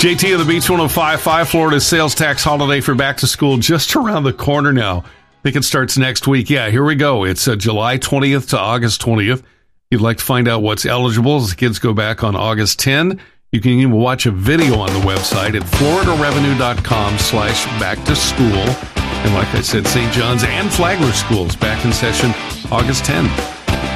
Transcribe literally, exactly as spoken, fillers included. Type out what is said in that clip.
J T of the Beach one oh five point five, Florida's sales tax holiday for back to school just around the corner now. I think it starts next week. Yeah, here we go. It's uh, July twentieth to August twentieth. If you'd like to find out what's eligible as the kids go back on August tenth, you can even watch a video on the website at floridarevenue.com slash back to school. And like I said, Saint John's and Flagler schools back in session August tenth.